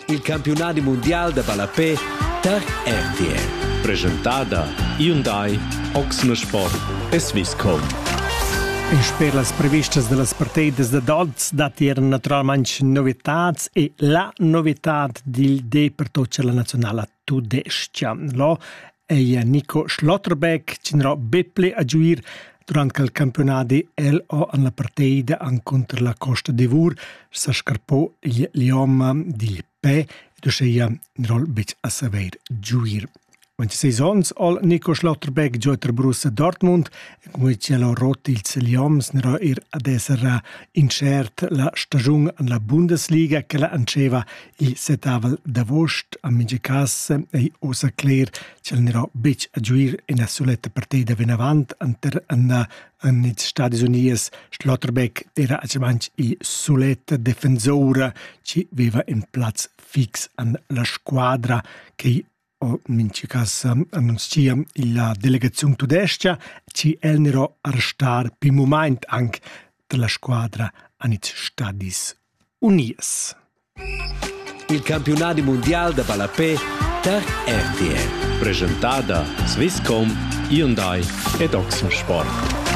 il campionato mondiale de ballapè per RTL. Presentada Hyundai, Oxner Sport e Swisscom. Per las previstas de las partidas de Dodds datieran naturalmente novitats e la novitat del de per toccia la nazionale tudestia. Lo è Nico Schlotterbeck cinrò beple a giuir durante il campionato LO alla partita contro la Costa d'Ivor sa scarpò gli liom di Pe e doscia nrol bec a saver giuir. 26 sons al Nico Schlotterbeck gioca Borussia Dortmund e come ci hanno rotto il Lioms nero ad essere incert la stagione alla Bundesliga che la anceva il 7 d'agosto a Migicas e osa clear ci hanno bec a giuir in una soletta partita venavant negli Stati Uniti. Schlotterbeck era aggiamanci il soletta difensore ci aveva in plaz fix alla squadra che Mincicas annuncia la delegazione tudestia ci elnero arrestar per moment anche della squadra agli Stati Uniti. Il campionato mondiale de ballapè per RTL. Presentada Swisscom, Hyundai e Oxner Sport.